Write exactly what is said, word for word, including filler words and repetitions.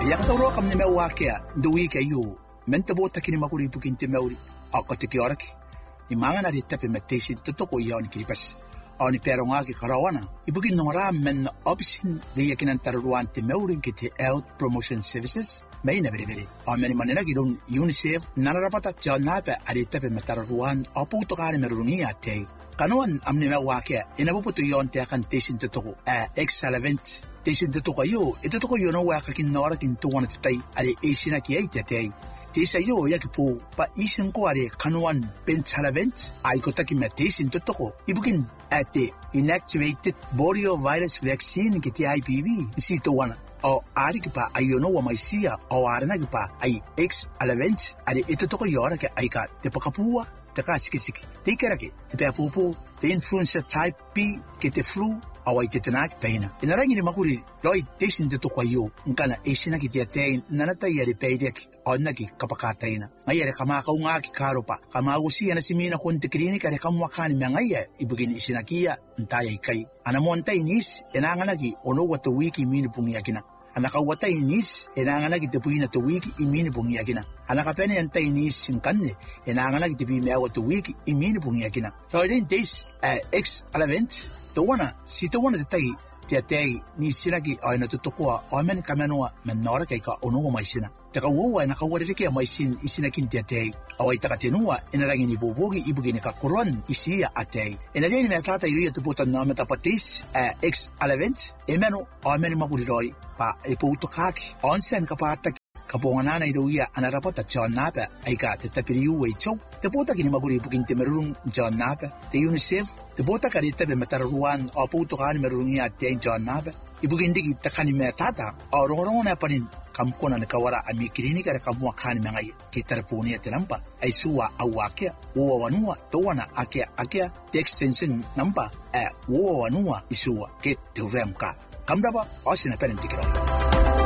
Yakatoro kam ni me wakia the week ayu mentabo takini makuri bukin te meuri akotiki oraki imanga na ritape meditation totoko ya on kiripas on peronga ki karawana ibukin nora men option le yakinan taruan te meuri kiti health promotion services maina very very on many manena gidon UNICEF narapata janapa aritape metaruan apu to kare merungia te kanuan amne me wakia inabuputo yon te akantation totoko a excellent Tesi de tokayo, ito toko yo no waka kin nora kin tuwana tay are esina ki ay tatay. Tesa yo yakipo pa isin ko are kanuan pensalavent ay ko taki metesin to toko. Ibukin ate inactivated virus vaccine ki ti I P V si to wana. O ari ki pa ayo no wa maisia o arana ki pa ay X alavent are ito toko yo ara ka ay ka te pakapua te ka sikisiki. Te kerake te papupo te influenza type B ki te flu awai te tenak peina. Ina rangi ni makuri roi tesin te toko yo nkana esina ki te atein nanata yari peideki onna ki kapakataina. Ngayare kama ka unga ki karopa kama usia na simina kon te klinika re kamwakani mangaya ibugin isina kia ntaya ikai. Ana monta inis enangana ki ono watu wiki mini pungi yakina. Ana ka wata inis enangana ki te puina to wiki imini pungi yakina. Ana ka pene anta inis nkanne enangana ki te pi mea watu wiki imini pungi yakina. Roi den des X alavent to wana si to wana te tai te tai ni sinaki ai na tutokoa ai men kamanoa men nora kai ka ono mai sina te ka wo na ka wore ke mai sin isinakin te tai ai ta ka tenua ina rangi ni bobogi ibugini ka koron isia atei ina le ni me ka ta iria te puta na meta patis X alavent emeno ai men maguri roi pa e puto kaki onsen ka pa Kapongana na idoia anarapota John Napa aika te tapiriu weicho te pota kini maguri bukin te merung John Napa te UNICEF te pota karita be mataruan o puto kani merungia te John Napa ibukin digi takani me tata o rongorongo na panin kamkona na kawara ami klinika re kamua kani mengai ki tarpuni te nampa ai suwa awakia wo wanua towana akia akia te extension number e wo wanua isua ke te remka kamdaba osina parentikira